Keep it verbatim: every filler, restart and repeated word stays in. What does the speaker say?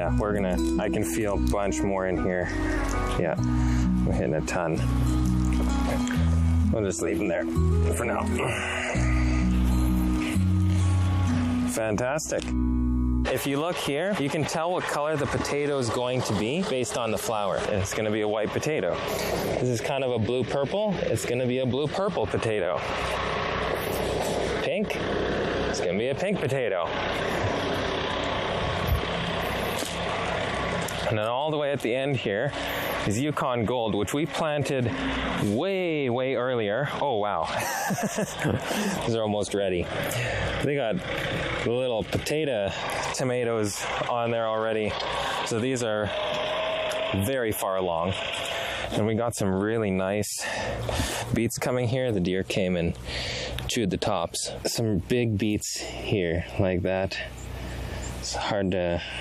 yeah, we're gonna, I can feel a bunch more in here. Yeah, we're hitting a ton. We'll just leave them there for now. Fantastic. If you look here, you can tell what color the potato is going to be based on the flower. It's going to be a white potato. This is kind of a blue-purple. It's going to be a blue-purple potato. Pink, it's going to be a pink potato. And then all the way at the end here is Yukon Gold, which we planted way, way earlier. Oh, wow. These are almost ready. They got little potato tomatoes on there already. So these are very far along. And we got some really nice beets coming here. The deer came and chewed the tops. Some big beets here like that. It's hard to